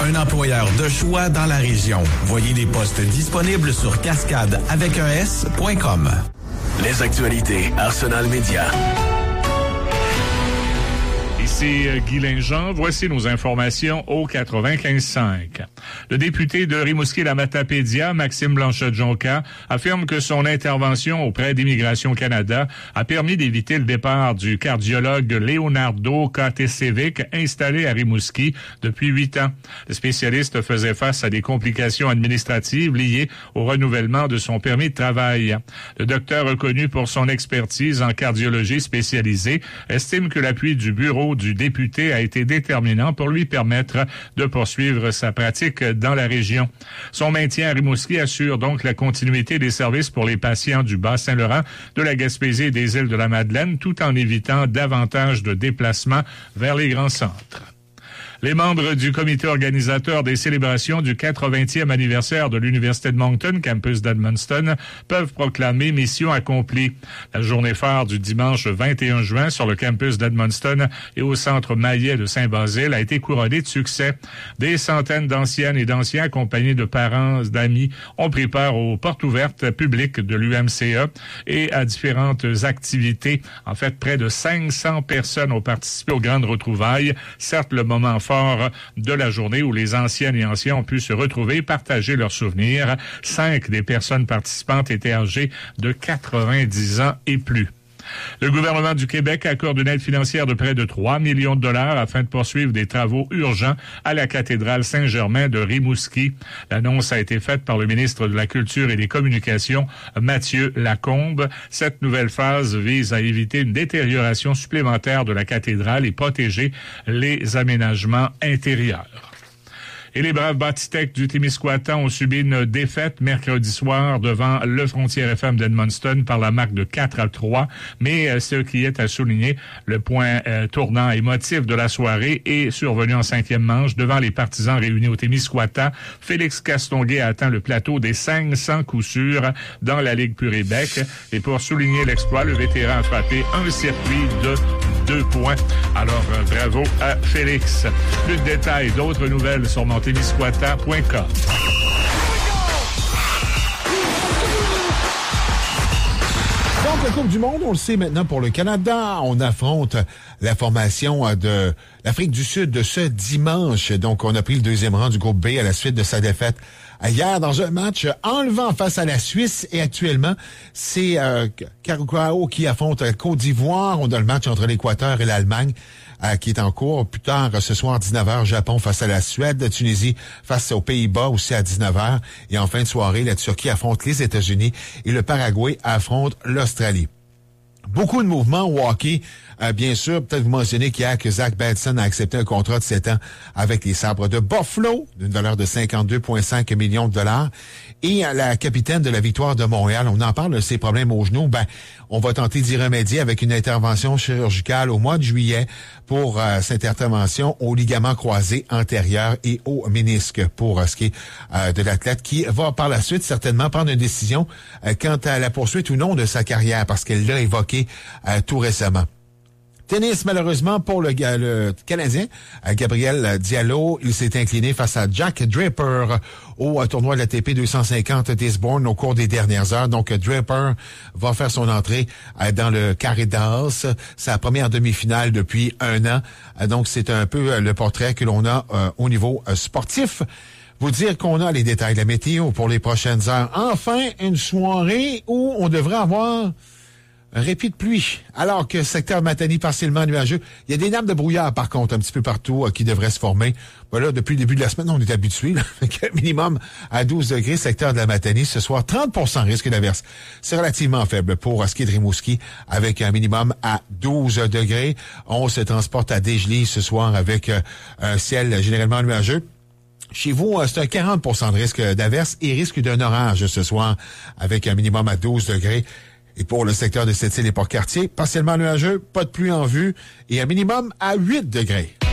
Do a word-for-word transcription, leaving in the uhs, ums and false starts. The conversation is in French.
un employeur de choix dans la région. Voyez les postes disponibles sur cascade avec un S point com. Les actualités Arsenal Média. Ici Guy Linjean, voici nos informations au quatre-vingt-quinze cinq. Le député de Rimouski-la-Matapédia, Maxime Blanchette-Jonca, affirme que son intervention auprès d'Immigration Canada a permis d'éviter le départ du cardiologue Leonardo Katesevic, installé à Rimouski depuis huit ans. Le spécialiste faisait face à des complications administratives liées au renouvellement de son permis de travail. Le docteur, reconnu pour son expertise en cardiologie spécialisée, estime que l'appui du bureau du député a été déterminant pour lui permettre de poursuivre sa pratique dans la région. Son maintien à Rimouski assure donc la continuité des services pour les patients du Bas-Saint-Laurent, de la Gaspésie et des îles de la Madeleine, tout en évitant davantage de déplacements vers les grands centres. Les membres du comité organisateur des célébrations du quatre-vingtième anniversaire de l'Université de Moncton, campus d'Edmundston, peuvent proclamer mission accomplie. La journée phare du dimanche vingt et un juin sur le campus d'Edmundston et au centre Maillet de Saint-Basile a été couronnée de succès. Des centaines d'anciennes et d'anciens accompagnés de parents, d'amis, ont pris part aux portes ouvertes publiques de l'U M C A et à différentes activités. En fait, près de cinq cents personnes ont participé aux grandes retrouvailles. Certes, le moment fort de la journée où les anciennes et anciens ont pu se retrouver et partager leurs souvenirs. Cinq des personnes participantes étaient âgées de quatre-vingt-dix ans et plus. Le gouvernement du Québec accorde une aide financière de près de trois millions de dollars afin de poursuivre des travaux urgents à la cathédrale Saint-Germain de Rimouski. L'annonce a été faite par le ministre de la Culture et des Communications, Mathieu Lacombe. Cette nouvelle phase vise à éviter une détérioration supplémentaire de la cathédrale et protéger les aménagements intérieurs. Et les braves Bâtitech du Témiscouata ont subi une défaite mercredi soir devant le Frontier F M d'Edmundston par la marque de quatre à trois. Mais euh, ce qui est à souligner, le point euh, tournant émotif de la soirée est survenu en cinquième manche devant les partisans réunis au Témiscouata. Félix Castonguay a atteint le plateau des cinq cents coups sûrs dans la Ligue Pur-et-Bec. Et pour souligner l'exploit, le vétéran a frappé un circuit de deux points. Alors, euh, bravo à Félix. Plus de détails, d'autres nouvelles sur mon témiscouata point com. Donc, la Coupe du Monde, on le sait maintenant pour le Canada. On affronte la formation de l'Afrique du Sud de ce dimanche. Donc, on a pris le deuxième rang du groupe B à la suite de sa défaite hier dans un match enlevant face à la Suisse. Et actuellement, c'est euh, Curaçao qui affronte la Côte d'Ivoire. On a le match entre l'Équateur et l'Allemagne euh, qui est en cours. Plus tard, ce soir, dix-neuf heures, Japon face à la Suède. Tunisie face aux Pays-Bas aussi à dix-neuf heures. Et en fin de soirée, la Turquie affronte les États-Unis et le Paraguay affronte l'Australie. Beaucoup de mouvements au hockey. Euh, bien sûr, peut-être vous mentionnez qu'hier que Zach Benson a accepté un contrat de sept ans avec les Sabres de Buffalo d'une valeur de cinquante-deux virgule cinq millions de dollars. Et euh, la capitaine de la Victoire de Montréal, on en parle de ses problèmes au genou. Ben, on va tenter d'y remédier avec une intervention chirurgicale au mois de juillet pour euh, cette intervention au ligament croisé antérieur et au ménisque pour euh, ce qui est euh, de l'athlète qui va par la suite certainement prendre une décision euh, quant à la poursuite ou non de sa carrière parce qu'elle l'a évoqué euh, tout récemment. Tennis, malheureusement, pour le, le Canadien, Gabriel Diallo, il s'est incliné face à Jack Draper au tournoi de la T P deux cent cinquante d'Eastbourne au cours des dernières heures. Donc, Draper va faire son entrée dans le carré d'as, sa première demi-finale depuis un an. Donc, c'est un peu le portrait que l'on a euh, au niveau euh, sportif. Vous dire qu'on a les détails de la météo pour les prochaines heures. Enfin, une soirée où on devrait avoir un répit de pluie, alors que secteur Matane partiellement nuageux. Il y a des nappes de brouillard, par contre, un petit peu partout, euh, qui devraient se former. Voilà, depuis le début de la semaine, on est habitué. Minimum à douze degrés, secteur de la Matane. Ce soir, trente pour cent risque d'averse. C'est relativement faible pour ski de Rimouski, avec un minimum à douze degrés. On se transporte à Desjely ce soir avec euh, un ciel généralement nuageux. Chez vous, c'est un quarante pour cent de risque d'averse et risque d'un orage ce soir, avec un minimum à douze degrés. Et pour le secteur de Sept-Îles et Port-Cartier, partiellement nuageux, pas de pluie en vue et un minimum à huit degrés.